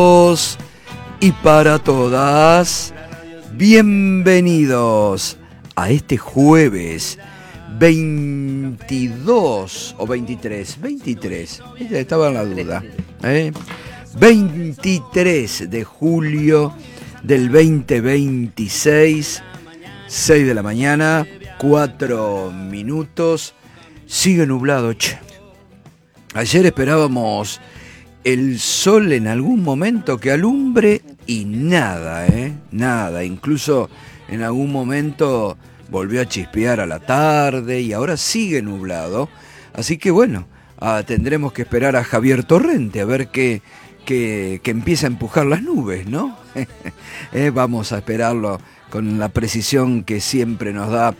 todos y para todas, bienvenidos a este jueves 22 o 23, estaba en la duda, 23 de julio del 2026, 6 de la mañana, 4 minutos, sigue nublado, che. Ayer esperábamos el sol en algún momento que alumbre y nada, nada. Incluso en algún momento volvió a chispear a la tarde y ahora sigue nublado. Así que bueno, tendremos que esperar a Javier Torrente a ver que empieza a empujar las nubes, ¿no? Vamos a esperarlo con la precisión que siempre nos da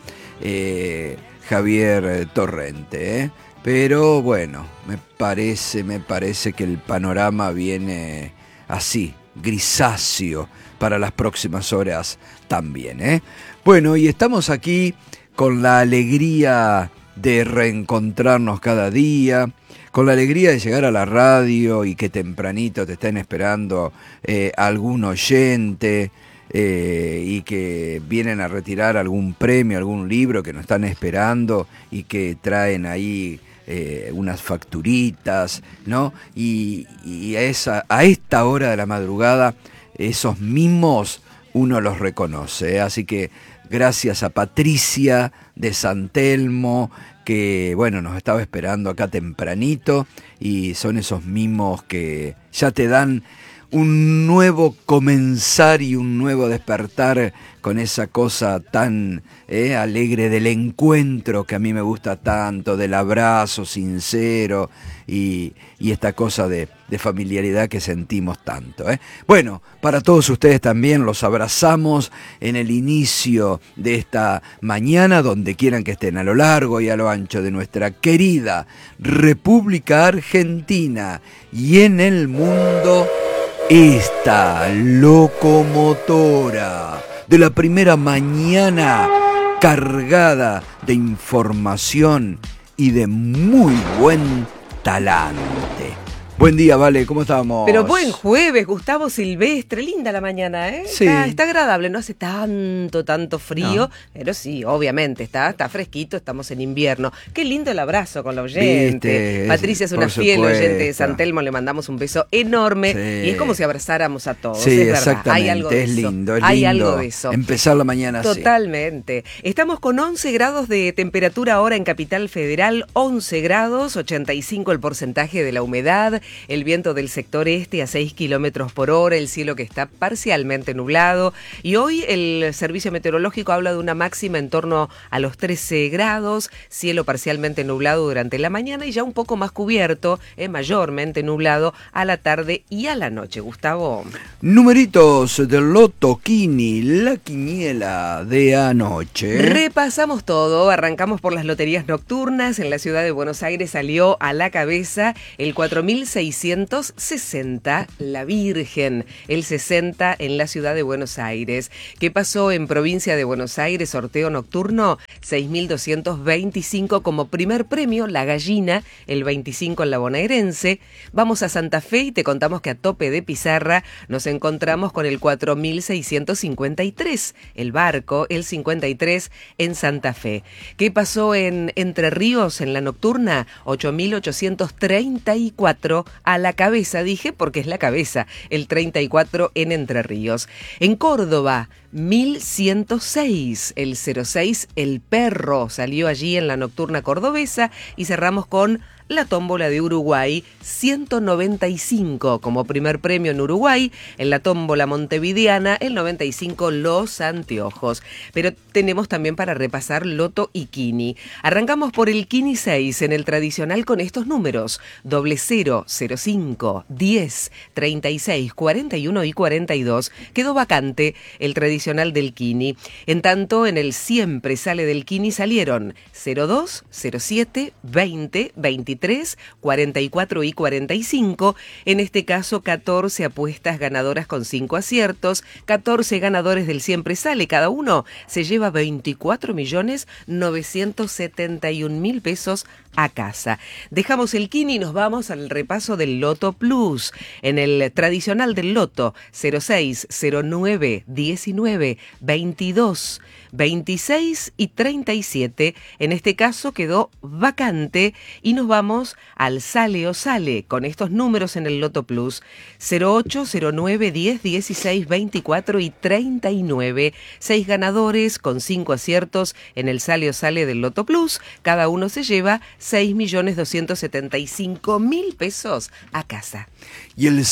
Javier Torrente, Pero bueno, me parece que el panorama viene así, grisáceo, para las próximas horas también, Bueno, y estamos aquí con la alegría de reencontrarnos cada día, con la alegría de llegar a la radio y que tempranito te estén esperando algún oyente, y que vienen a retirar algún premio, algún libro que nos están esperando y que traen ahí unas facturitas, ¿no? Y a esta hora de la madrugada, esos mimos uno los reconoce, Así que gracias a Patricia de San Telmo, que bueno, nos estaba esperando acá tempranito, y son esos mimos que ya te dan un nuevo comenzar y un nuevo despertar con esa cosa tan alegre del encuentro que a mí me gusta tanto, del abrazo sincero y esta cosa de familiaridad que sentimos tanto. Bueno, para todos ustedes también los abrazamos en el inicio de esta mañana, donde quieran que estén, a lo largo y a lo ancho de nuestra querida República Argentina y en el mundo. Esta locomotora de la primera mañana, cargada de información y de muy buen talante. Buen día, Vale, ¿cómo estamos? Pero buen jueves, Gustavo Silvestre, linda la mañana, Sí. Está agradable, no hace tanto frío, No. pero sí, obviamente, está fresquito, estamos en invierno. Qué lindo el abrazo con la oyente. ¿Viste? Patricia es una fiel supuesto. oyente de San Telmo, le mandamos un beso enorme, Sí. y es como si abrazáramos a todos, Sí, es verdad. exactamente, Hay algo de es eso. lindo, Hay algo de eso. Empezar la mañana así. Totalmente. Estamos con 11 grados de temperatura ahora en Capital Federal, 11 grados, 85 el porcentaje de la humedad, el viento del sector este a 6 kilómetros por hora, el cielo que está parcialmente nublado, y hoy el servicio meteorológico habla de una máxima en torno a los 13 grados, cielo parcialmente nublado durante la mañana y ya un poco más cubierto, mayormente nublado a la tarde y a la noche. Gustavo. Numeritos del Loto Kini, la quiniela de anoche. Repasamos todo, arrancamos por las loterías nocturnas. En la ciudad de Buenos Aires salió a la cabeza el 4660, la Virgen, el 60 en la ciudad de Buenos Aires. ¿Qué pasó en provincia de Buenos Aires? Sorteo nocturno, 6.225 como primer premio, la Gallina, el 25 en la bonaerense. Vamos a Santa Fe y te contamos que a tope de pizarra nos encontramos con el 4.653, el Barco, el 53 en Santa Fe. ¿Qué pasó en Entre Ríos en la nocturna? 8.834 a la cabeza, dije, porque es la cabeza, el 34 en Entre Ríos. En Córdoba, 1.106, el 06, el Perro, salió allí en la nocturna cordobesa, y cerramos con la tómbola de Uruguay, 195 como primer premio en Uruguay. En la tómbola montevideana, el 95 los anteojos. Pero tenemos también para repasar Loto y Kini. Arrancamos por el Kini 6 en el tradicional con estos números: 00, 05, 10, 36, 41 y 42. Quedó vacante el tradicional del Kini. En tanto, en el siempre sale del Kini salieron 02, 07, 20, 23, 33, 44 y 45. En este caso, 14 apuestas ganadoras con 5 aciertos, 14 ganadores del Siempre Sale. Cada uno se lleva 24.971.000 pesos a casa. Dejamos el Kini y nos vamos al repaso del Loto Plus. En el tradicional del Loto, 06, 09, 19, 22, 26 y 37. En este caso quedó vacante y nos vamos al Sale o Sale con estos números en el Loto Plus: 08, 09, 10, 16, 24 y 39. 6 ganadores con 5 aciertos en el Sale o Sale del Loto Plus. Cada uno se lleva 6.275.000 pesos a casa. Y el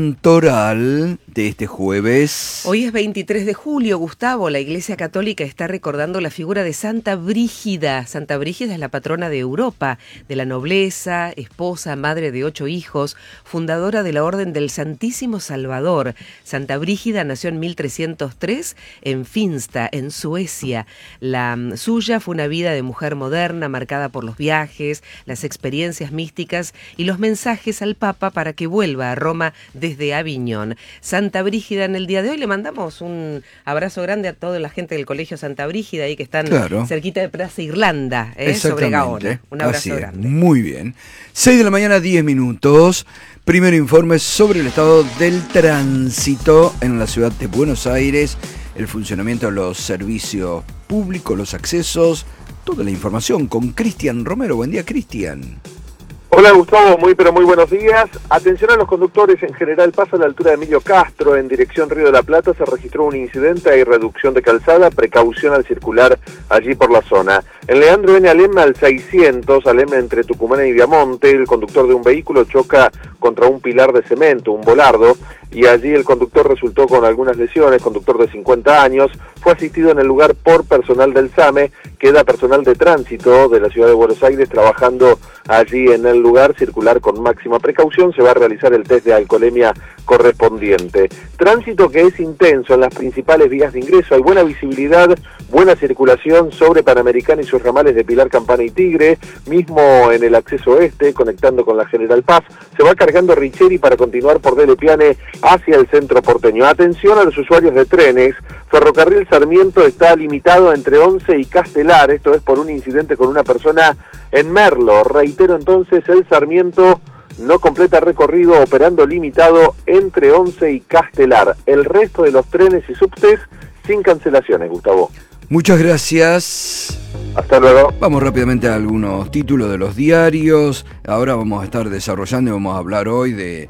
santoral de este jueves. Hoy es 23 de julio, Gustavo. La Iglesia Católica está recordando la figura de Santa Brígida. Santa Brígida es la patrona de Europa, de la nobleza, esposa, madre de 8 hijos, fundadora de la Orden del Santísimo Salvador. Santa Brígida nació en 1303 en Finsta, en Suecia. La suya fue una vida de mujer moderna, marcada por los viajes, las experiencias místicas y los mensajes al Papa para que vuelva a Roma desde Aviñón. Santa Brígida, en el día de hoy le mandamos un abrazo grande a toda la gente del Colegio Santa Brígida ahí que están cerquita de Plaza Irlanda, sobre Gaona. Un abrazo grande. Muy bien. 6 de la mañana, 10 minutos. Primer informe sobre el estado del tránsito en la ciudad de Buenos Aires, el funcionamiento de los servicios públicos, los accesos, toda la información con Cristian Romero. Buen día, Cristian. Hola Gustavo, muy buenos días. Atención a los conductores en General Paz, a la altura de Emilio Castro, en dirección Río de la Plata, se registró un incidente, hay reducción de calzada, precaución al circular allí por la zona. En Leandro N. Alem al 600, Alem entre Tucumán y Viamonte, el conductor de un vehículo choca contra un pilar de cemento, un volardo, y allí el conductor resultó con algunas lesiones, conductor de 50 años, fue asistido en el lugar por personal del SAME, queda personal de tránsito de la ciudad de Buenos Aires trabajando allí en el lugar, circular con máxima precaución, se va a realizar el test de alcoholemia correspondiente. Tránsito que es intenso en las principales vías de ingreso, hay buena visibilidad, buena circulación sobre Panamericana y sus ramales de Pilar, Campana y Tigre, mismo en el acceso oeste, conectando con la General Paz, se va cargando Richeri para continuar por Dele Piane hacia el centro porteño. Atención a los usuarios de trenes, Ferrocarril Sarmiento está limitado entre Once y Castelar, esto es por un incidente con una persona en Merlo. Reitero entonces, el Sarmiento no completa recorrido, operando limitado entre Once y Castelar. El resto de los trenes y subtes sin cancelaciones, Gustavo. Muchas gracias. Hasta luego. Vamos rápidamente a algunos títulos de los diarios. Ahora vamos a estar desarrollando y vamos a hablar hoy de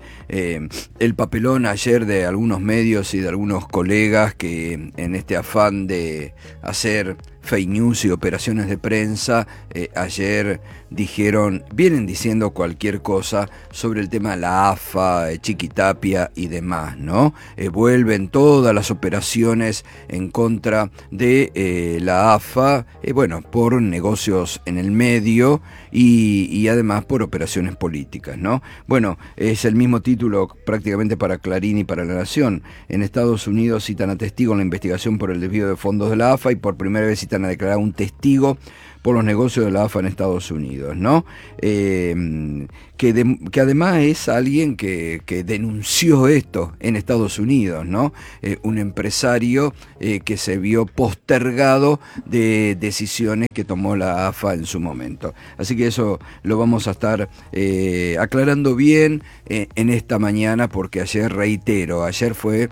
el papelón ayer de algunos medios y de algunos colegas que en este afán de hacer fake news y operaciones de prensa, ayer vienen diciendo cualquier cosa sobre el tema de la AFA, Chiquitapia y demás, ¿no? Vuelven todas las operaciones en contra de la AFA, por negocios en el medio y además por operaciones políticas, ¿no? Bueno, es el mismo título prácticamente para Clarín y para La Nación. En Estados Unidos citan a testigo en la investigación por el desvío de fondos de la AFA y por primera vez citan a declarar un testigo por los negocios de la AFA en Estados Unidos, ¿no? Que además es alguien que denunció esto en Estados Unidos, ¿no? Un empresario que se vio postergado de decisiones que tomó la AFA en su momento. Así que eso lo vamos a estar aclarando bien en esta mañana, porque ayer, reitero, ayer fue...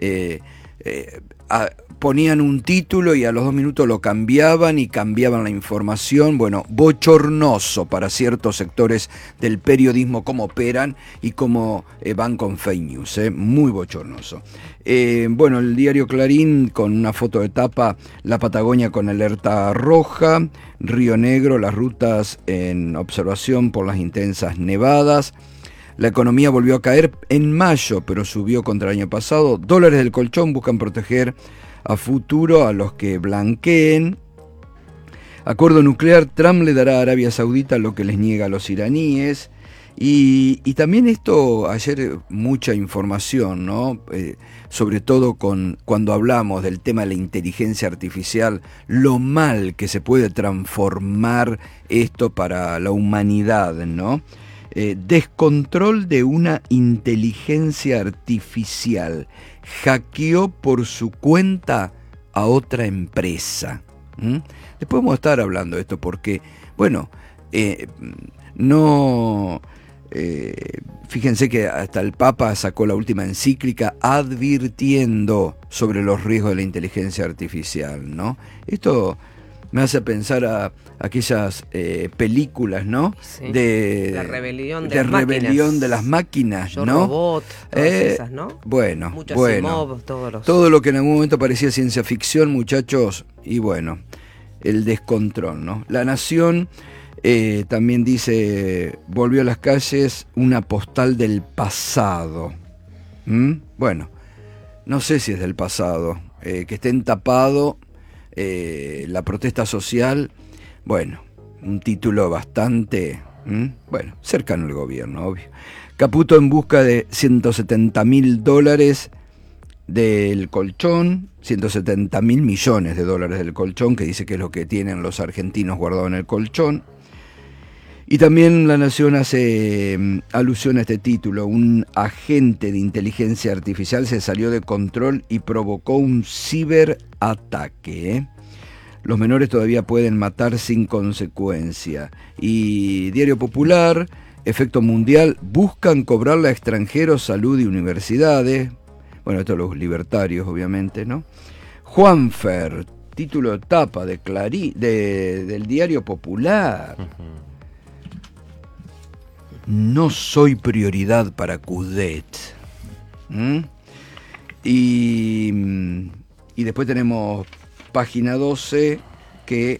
ponían un título y a los 2 minutos lo cambiaban y cambiaban la información. Bueno, bochornoso para ciertos sectores del periodismo cómo operan y cómo van con fake news, muy bochornoso. El diario Clarín con una foto de tapa, la Patagonia con alerta roja, Río Negro, las rutas en observación por las intensas nevadas. La economía volvió a caer en mayo, pero subió contra el año pasado. Dólares del colchón buscan proteger a futuro a los que blanqueen. Acuerdo nuclear, Trump le dará a Arabia Saudita lo que les niega a los iraníes. Y también esto, ayer mucha información, ¿no? Sobre todo cuando hablamos del tema de la inteligencia artificial, lo mal que se puede transformar esto para la humanidad, ¿no? Descontrol de una inteligencia artificial. Hackeó por su cuenta a otra empresa. Después vamos a estar hablando de esto porque, bueno, fíjense que hasta el Papa sacó la última encíclica advirtiendo sobre los riesgos de la inteligencia artificial, ¿no? Esto me hace pensar a aquellas películas, ¿no? Sí. De la rebelión de las máquinas, Yo ¿no? Robot, todas esas, ¿no? Bueno, Mucho bueno. Asimov, Todo lo que en algún momento parecía ciencia ficción, muchachos, y bueno, el descontrol, ¿no? La Nación también dice, volvió a las calles una postal del pasado. Bueno, no sé si es del pasado, que estén tapado la protesta social, bueno, un título bastante, bueno, cercano al gobierno, obvio. Caputo en busca de $170.000 del colchón, 170.000 millones de dólares del colchón, que dice que es lo que tienen los argentinos guardado en el colchón. Y también La Nación hace alusión a este título: un agente de inteligencia artificial se salió de control y provocó un ciberataque. Los menores todavía pueden matar sin consecuencia. Y Diario Popular, efecto mundial, buscan cobrarle a extranjeros salud y universidades. Bueno, esto los libertarios, obviamente, ¿no? Juanfer, título de tapa de del Diario Popular. No soy prioridad para Cudet. Y después tenemos página 12 que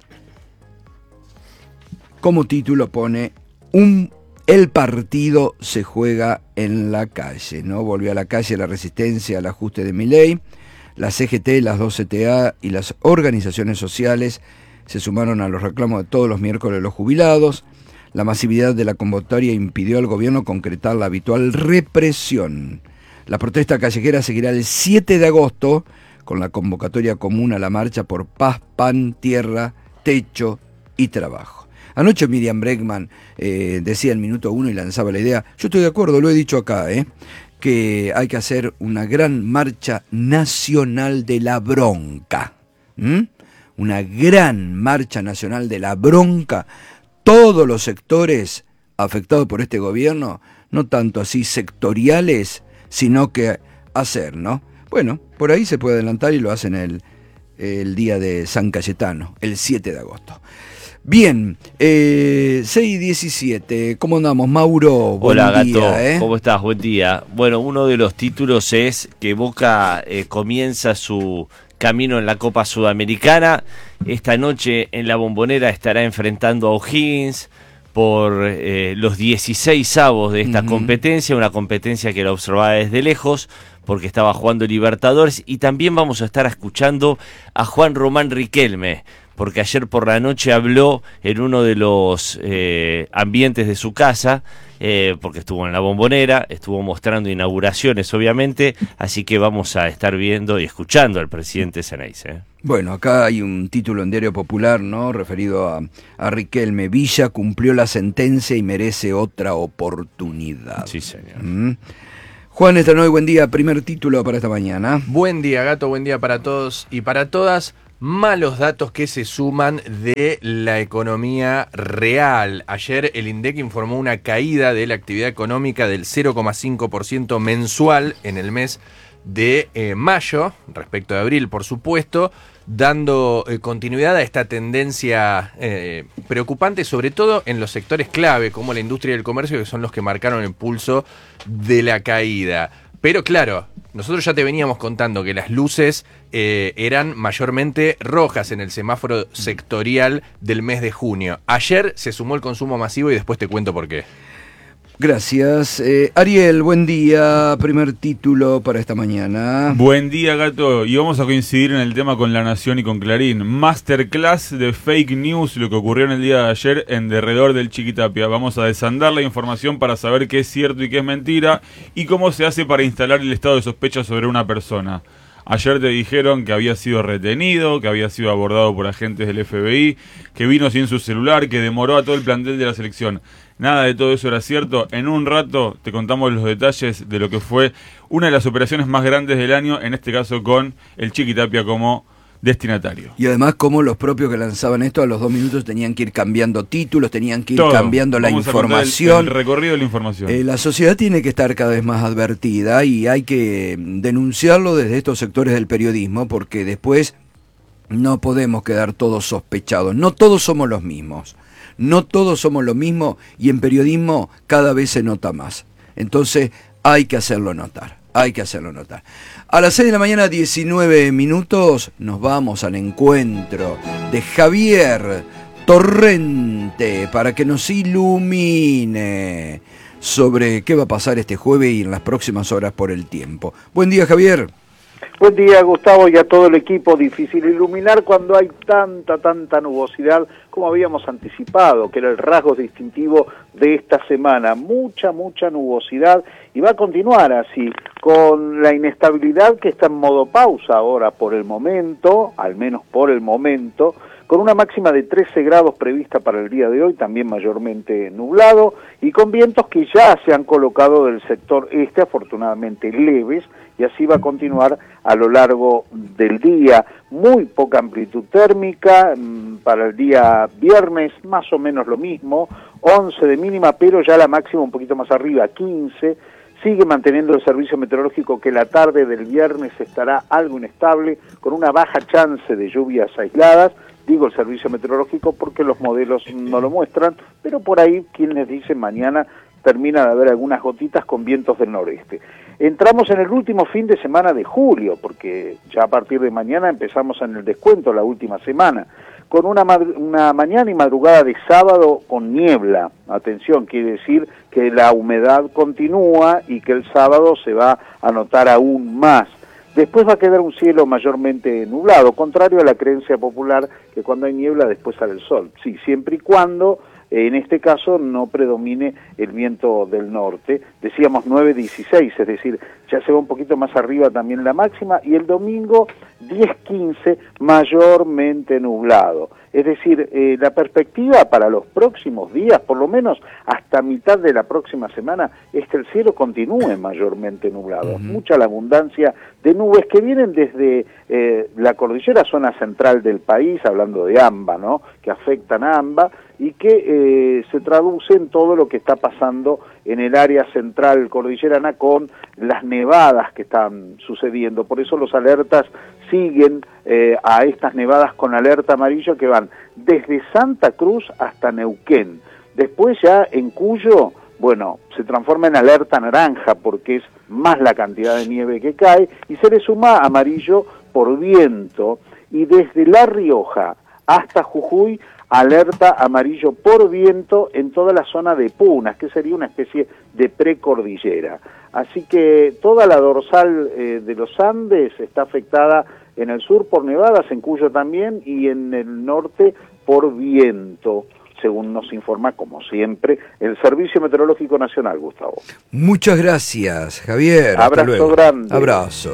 como título pone el partido se juega en la calle, ¿no? Volvió a la calle la resistencia al ajuste de Milei. La CGT, las dos CTA y las organizaciones sociales se sumaron a los reclamos de todos los miércoles de los jubilados. La masividad de la convocatoria impidió al gobierno concretar la habitual represión. La protesta callejera seguirá el 7 de agosto con la convocatoria común a la marcha por paz, pan, tierra, techo y trabajo. Anoche Miriam Bregman decía en minuto 1 y lanzaba la idea, yo estoy de acuerdo, lo he dicho acá, que hay que hacer una gran marcha nacional de la bronca. Una gran marcha nacional de la bronca. Todos los sectores afectados por este gobierno, no tanto así sectoriales, sino que hacer, ¿no? Bueno, por ahí se puede adelantar y lo hacen el día de San Cayetano, el 7 de agosto. Bien, 6:17, ¿cómo andamos, Mauro? Hola, día, Gato, ¿cómo estás? Buen día. Bueno, uno de los títulos es que Boca comienza su camino en la Copa Sudamericana. Esta noche en la Bombonera estará enfrentando a O'Higgins por los 16avos de esta competencia, una competencia que la observaba desde lejos porque estaba jugando Libertadores, y también vamos a estar escuchando a Juan Román Riquelme, porque ayer por la noche habló en uno de los ambientes de su casa, porque estuvo en la Bombonera, estuvo mostrando inauguraciones obviamente, así que vamos a estar viendo y escuchando al presidente Ceneice. Bueno, acá hay un título en Diario Popular, ¿no? Referido a Riquelme. Villa cumplió la sentencia y merece otra oportunidad. Sí, señor. Juan Estranoy, buen día. Primer título para esta mañana. Buen día, Gato, buen día para todos y para todas. Malos datos que se suman de la economía real. Ayer el INDEC informó una caída de la actividad económica del 0,5% mensual en el mes de mayo, respecto de abril, por supuesto, dando continuidad a esta tendencia preocupante, sobre todo en los sectores clave, como la industria y el comercio, que son los que marcaron el pulso de la caída. Pero claro, nosotros ya te veníamos contando que las luces eran mayormente rojas en el semáforo sectorial del mes de junio. Ayer se sumó el consumo masivo y después te cuento por qué. Gracias. Ariel, buen día. Primer título para esta mañana. Buen día, Gato. Y vamos a coincidir en el tema con La Nación y con Clarín. Masterclass de fake news, lo que ocurrió en el día de ayer en derredor del Chiquitapia. Vamos a desandar la información para saber qué es cierto y qué es mentira y cómo se hace para instalar el estado de sospecha sobre una persona. Ayer te dijeron que había sido retenido, que había sido abordado por agentes del FBI, que vino sin su celular, que demoró a todo el plantel de la selección. Nada de todo eso era cierto. En un rato te contamos los detalles de lo que fue una de las operaciones más grandes del año, en este caso con el Chiquitapia como destinatario. Y además como los propios que lanzaban esto a los 2 minutos tenían que ir cambiando títulos, tenían que ir Todo. cambiando la Vamos a contar información. el recorrido de la información. La sociedad tiene que estar cada vez más advertida y hay que denunciarlo desde estos sectores del periodismo porque después no podemos quedar todos sospechados. No todos somos los mismos. No todos somos lo mismo y en periodismo cada vez se nota más. Entonces hay que hacerlo notar. Hay que hacerlo notar. A las 6 de la mañana, 19 minutos, nos vamos al encuentro de Javier Torrente para que nos ilumine sobre qué va a pasar este jueves y en las próximas horas por el tiempo. Buen día, Javier. Buen día, Gustavo, y a todo el equipo. Difícil iluminar cuando hay tanta nubosidad como habíamos anticipado, que era el rasgo distintivo de esta semana. Mucha nubosidad y va a continuar así, con la inestabilidad que está en modo pausa ahora por el momento, al menos por el momento, con una máxima de 13 grados prevista para el día de hoy, también mayormente nublado, y con vientos que ya se han colocado del sector este, afortunadamente leves, y así va a continuar a lo largo del día. Muy poca amplitud térmica, para el día viernes más o menos lo mismo, 11 de mínima, pero ya la máxima un poquito más arriba, 15. Sigue manteniendo el servicio meteorológico que la tarde del viernes estará algo inestable, con una baja chance de lluvias aisladas. Digo el servicio meteorológico porque los modelos no lo muestran, pero por ahí quienes dicen mañana termina de haber algunas gotitas con vientos del noreste. Entramos en el último fin de semana de julio, porque ya a partir de mañana empezamos en el descuento la última semana, con una mañana y madrugada de sábado con niebla. Atención, quiere decir que la humedad continúa y que el sábado se va a notar aún más. Después va a quedar un cielo mayormente nublado, contrario a la creencia popular que cuando hay niebla después sale el sol. Sí, siempre y cuando en este caso no predomine el viento del norte. Decíamos 9-16, es decir, ya se va un poquito más arriba también la máxima, y el domingo 10-15 mayormente nublado. Es decir, la perspectiva para los próximos días, por lo menos hasta mitad de la próxima semana, es que el cielo continúe mayormente nublado. Mucha la abundancia de nubes que vienen desde la cordillera, zona central del país, hablando de AMBA, ¿no?, que afectan a AMBA, y que se traduce en todo lo que está pasando en el área central cordillerana con las nevadas que están sucediendo. Por eso los alertas siguen a estas nevadas con alerta amarillo que van desde Santa Cruz hasta Neuquén. Después ya en Cuyo, bueno, se transforma en alerta naranja porque es más la cantidad de nieve que cae, y se le suma amarillo por viento, y desde La Rioja hasta Jujuy, alerta amarillo por viento en toda la zona de Punas, que sería una especie de precordillera. Así que toda la dorsal de los Andes está afectada en el sur por nevadas, en Cuyo también, y en el norte por viento, según nos informa, como siempre, el Servicio Meteorológico Nacional, Gustavo. Muchas gracias, Javier. Hasta Abrazo luego. grande. Abrazo,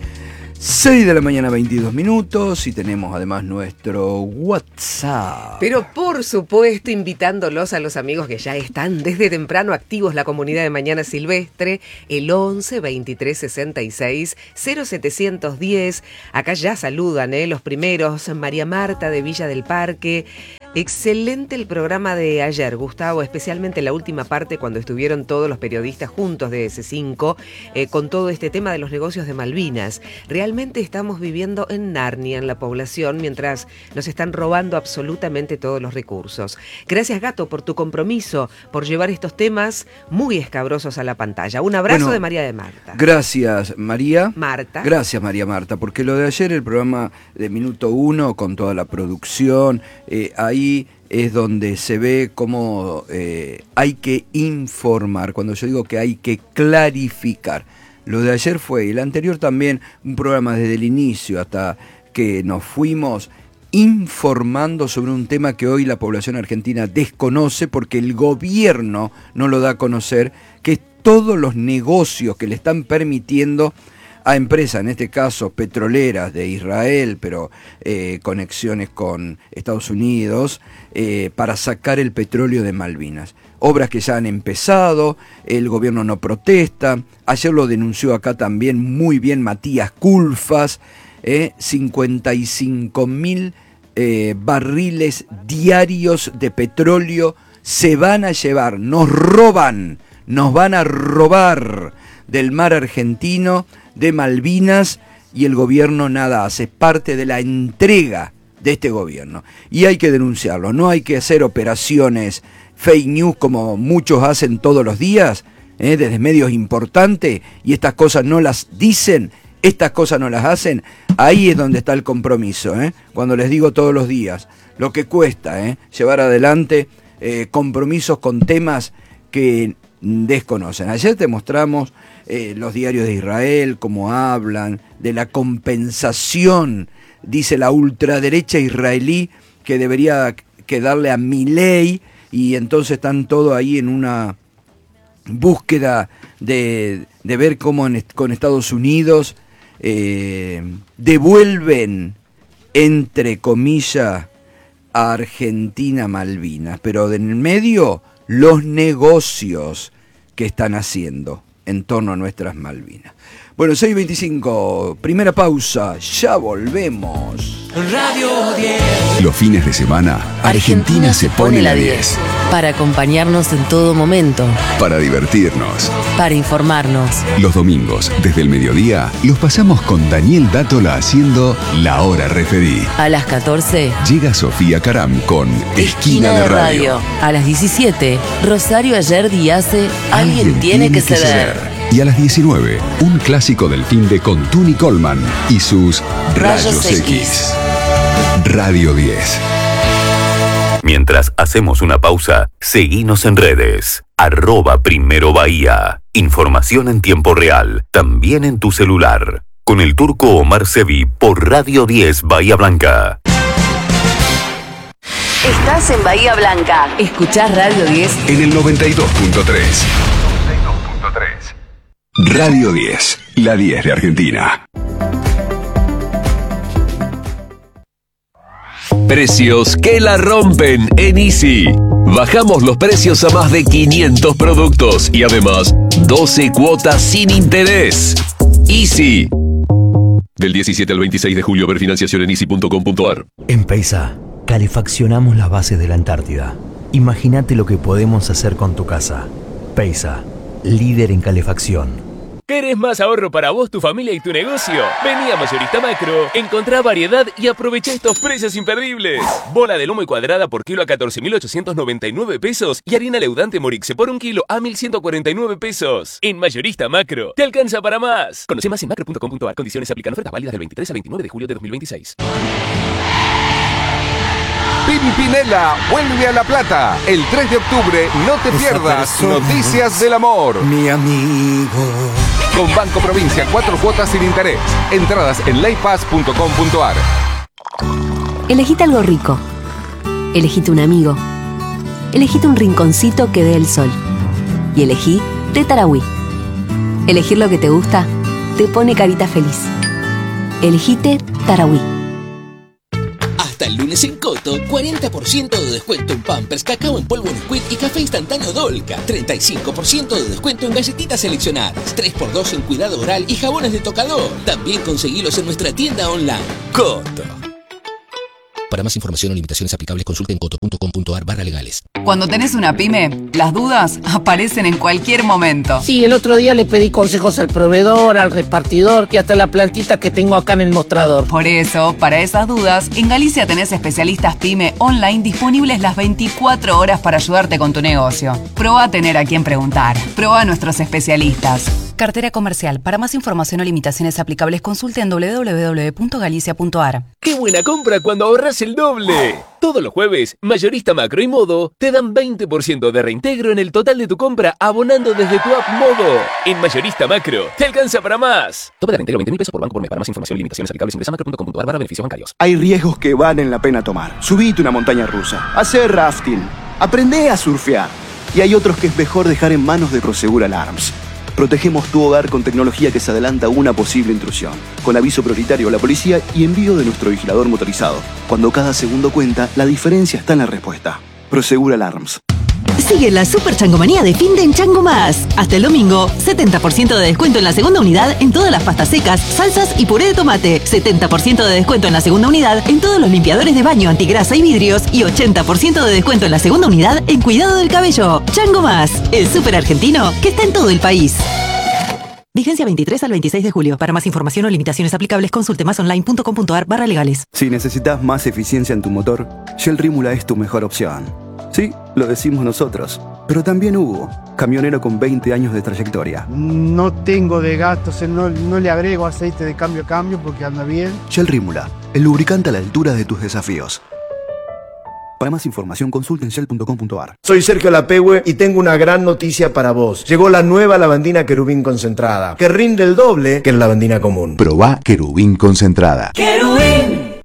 6 de la mañana, 22 minutos, y tenemos además nuestro WhatsApp. Pero por supuesto, invitándolos a los amigos que ya están desde temprano activos, la comunidad de Mañana Silvestre, el 11 23 66 0710. Acá ya saludan los primeros, María Marta de Villa del Parque. Excelente el programa de ayer, Gustavo, especialmente la última parte cuando estuvieron todos los periodistas juntos de S5 con todo este tema de los negocios de Malvinas. Realmente estamos viviendo en Narnia, en la población, mientras nos están robando absolutamente todos los recursos. Gracias, Gato, por tu compromiso, por llevar estos temas muy escabrosos a la pantalla. Un abrazo de María de Marta. Gracias, María. Marta. Gracias, María Marta, porque lo de ayer, el programa de Minuto 1, con toda la producción, ahí es donde se ve cómo hay que informar. Cuando yo digo que hay que clarificar. Lo de ayer fue, y el anterior también, un programa desde el inicio hasta que nos fuimos informando sobre un tema que hoy la población argentina desconoce porque el gobierno no lo da a conocer, que es todos los negocios que le están permitiendo a empresas, en este caso petroleras de Israel, pero conexiones con Estados Unidos, para sacar el petróleo de Malvinas. Obras que ya han empezado, el gobierno no protesta. Ayer lo denunció acá también muy bien Matías Culfas, 55.000 barriles diarios de petróleo se van a llevar, nos van a robar del mar argentino, de Malvinas, y el gobierno nada hace, parte de la entrega de este gobierno. Y hay que denunciarlo, no hay que hacer operaciones fake news como muchos hacen todos los días, desde medios importantes, y estas cosas no las dicen, estas cosas no las hacen. Ahí es donde está el compromiso, cuando les digo todos los días, lo que cuesta llevar adelante compromisos con temas que desconocen. Ayer te mostramos los diarios de Israel, cómo hablan de la compensación, dice la ultraderecha israelí, que debería quedarle a Milei, y entonces están todos ahí en una búsqueda de ver cómo con Estados Unidos devuelven, entre comillas, a Argentina Malvinas, pero en el medio los negocios que están haciendo en torno a nuestras Malvinas. Bueno, 6:25, primera pausa, ya volvemos. Radio 10. Los fines de semana, Argentina se pone la 10. Para acompañarnos en todo momento. Para divertirnos. Para informarnos. Los domingos, desde el mediodía, los pasamos con Daniel Dátola haciendo La Hora Referí. A las 14. Llega Sofía Caram con Esquina de Radio. A las 17, Rosario Ayerdi hace Alguien tiene que ceder. Y a las 19, un clásico del fin de con Tuni Coleman y sus Rayos X. Radio 10. Mientras hacemos una pausa, seguinos en redes. @Primero Bahía. Información en tiempo real, también en tu celular. Con el turco Omar Sevi por Radio 10 Bahía Blanca. Estás en Bahía Blanca. Escuchás Radio 10 en el 92.3. Radio 10, la 10 de Argentina. Precios que la rompen en Easy. Bajamos los precios a más de 500 productos y además 12 cuotas sin interés. Easy. Del 17 al 26 de julio, ver financiación en easy.com.ar. En Peisa, calefaccionamos las bases de la Antártida. Imagínate lo que podemos hacer con tu casa. Peisa, líder en calefacción. ¿Querés más ahorro para vos, tu familia y tu negocio? Vení a Mayorista Macro, encontrá variedad y aprovecha estos precios imperdibles. Bola de lomo y cuadrada por kilo a 14.899 pesos y harina leudante Morixe por un kilo a 1.149 pesos. En Mayorista Macro, te alcanza para más. Conoce más en macro.com.ar. Condiciones se aplican. Ofertas válidas del 23 al 29 de julio de 2026. Pimpinela vuelve a La Plata. El 3 de octubre no te pierdas Noticias del Amor. Mi amigo. Con Banco Provincia, 4 cuotas sin interés. Entradas en leypass.com.ar. Elegite algo rico. Elegite un amigo. Elegite un rinconcito que dé el sol. Y elegí Té Tarahui. Elegir lo que te gusta te pone carita feliz. Elegite Tarahui. Hasta el lunes en Coto, 40% de descuento en Pampers, cacao en polvo Nesquik y café instantáneo Dolca. 35% de descuento en galletitas seleccionadas. 3x2 en cuidado oral y jabones de tocador. También conseguilos en nuestra tienda online. Coto. Para más información o limitaciones aplicables, consulta en coto.com.ar/legales. Cuando tenés una pyme, las dudas aparecen en cualquier momento. Sí, el otro día le pedí consejos al proveedor, al repartidor y hasta la plantita que tengo acá en el mostrador. Por eso, para esas dudas, en Galicia tenés especialistas pyme online disponibles las 24 horas para ayudarte con tu negocio. Probá a tener a quien preguntar. Probá a nuestros especialistas. Cartera comercial. Para más información o limitaciones aplicables, consulte en www.galicia.ar. ¡Qué buena compra cuando ahorras el doble! Todos los jueves, Mayorista Macro y Modo te dan 20% de reintegro en el total de tu compra abonando desde tu app Modo. En Mayorista Macro, te alcanza para más. Tope de reintegro 20.000 pesos por banco por mes. Para más información y limitaciones aplicables ingresa macro.com.ar/beneficios bancarios. Hay riesgos que valen la pena tomar. Subite una montaña rusa, hacer rafting, aprende a surfear. Y hay otros que es mejor dejar en manos de Prosegur Alarms. Protegemos tu hogar con tecnología que se adelanta a una posible intrusión, con aviso prioritario a la policía y envío de nuestro vigilador motorizado. Cuando cada segundo cuenta, la diferencia está en la respuesta. Prosegur Alarms. Sigue la super changomanía de fin de en Chango Más. Hasta el domingo, 70% de descuento en la segunda unidad en todas las pastas secas, salsas y puré de tomate. 70% de descuento en la segunda unidad en todos los limpiadores de baño, antigrasa y vidrios. Y 80% de descuento en la segunda unidad en cuidado del cabello. Chango Más, el super argentino que está en todo el país. Vigencia 23 al 26 de julio. Para más información o limitaciones aplicables, consulte masonline.com.ar/legales. Si necesitas más eficiencia en tu motor, Shell Rímula es tu mejor opción. Sí, lo decimos nosotros, pero también Hugo, camionero con 20 años de trayectoria. No tengo de gastos, no le agrego aceite de cambio a cambio porque anda bien. Shell Rímula, el lubricante a la altura de tus desafíos. Para más información, consulta en shell.com.ar. Soy Sergio Lapehue y tengo una gran noticia para vos. Llegó la nueva lavandina Querubín concentrada, que rinde el doble que la lavandina común. Probá Querubín concentrada. ¡Querubín!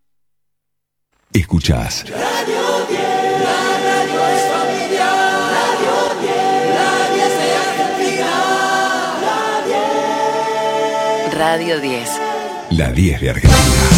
Escuchás Radio 10. la 10 de Argentina.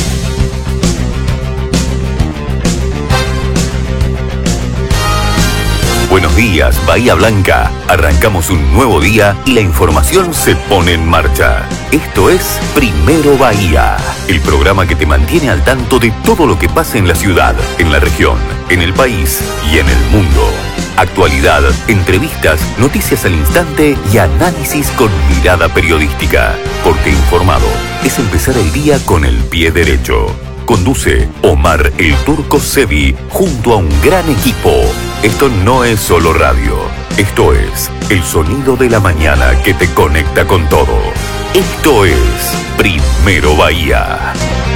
Buenos días, Bahía Blanca. Arrancamos un nuevo día y la información se pone en marcha. Esto es Primero Bahía, el programa que te mantiene al tanto de todo lo que pasa en la ciudad, en la región, en el país y en el mundo. Actualidad, entrevistas, noticias al instante y análisis con mirada periodística. Porque informado es empezar el día con el pie derecho. Conduce Omar El Turco Sevi junto a un gran equipo. Esto no es solo radio. Esto es el sonido de la mañana que te conecta con todo. Esto es Primero Bahía.